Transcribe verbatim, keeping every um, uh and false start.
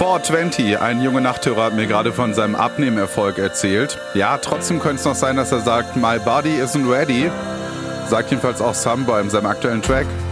vierhundertzwanzig, ein junger Nachthörer hat mir gerade von seinem Abnehmerfolg erzählt. Ja, trotzdem könnte es noch sein, dass er sagt, my body isn't ready. Sagt jedenfalls auch Samba in seinem aktuellen Track.